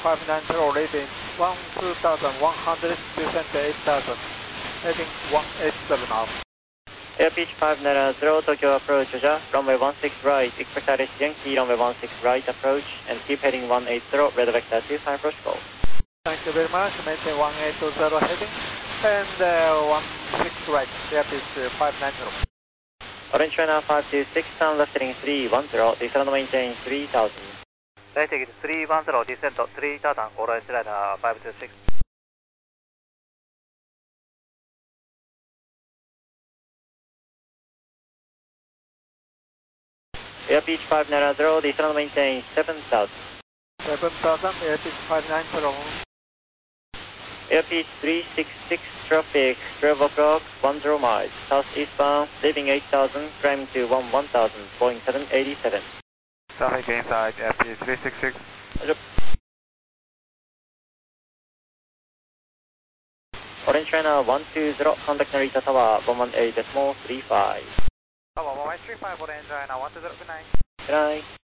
590 reading 2100, descent 8000, heading 187 now. Air pitch 590, Tokyo approach, Roger, runway 16 right, expect ILS Yankee, runway 16 right approach, and keep heading 180, weather vector 25, approach call. Thank you very much, maintain 180 heading, and 16 right, air pitch 590. Orange China 526, turn left heading 310, descend maintain 3000. Right exit 310, descent 3000, Orange China 526. Air pitch 590, descend maintain 7000. 7000, air pitch 590. Air pitch 366, traffic 12 o'clock, 10 miles, southeastbound, leaving 8000, climbing to 1000, Boeing 787. Traffic inside, air pitch 366. Roger. Orange China 120, contact Narita Tower 118.35. Tower 135, Orange China 120, good night. Good night.